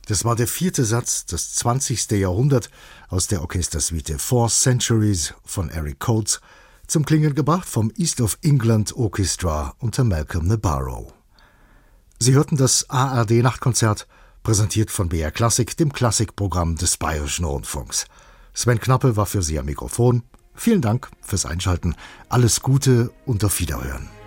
Das war der 4. Satz, das 20. Jahrhundert, aus der Orchestersuite Four Centuries von Eric Coates, zum Klingen gebracht vom East of England Orchestra unter Malcolm Nabarro. Sie hörten das ARD-Nachtkonzert, präsentiert von BR Klassik, dem Klassikprogramm des Bayerischen Rundfunks. Sven Knappe war für Sie am Mikrofon. Vielen Dank fürs Einschalten, alles Gute und auf Wiederhören.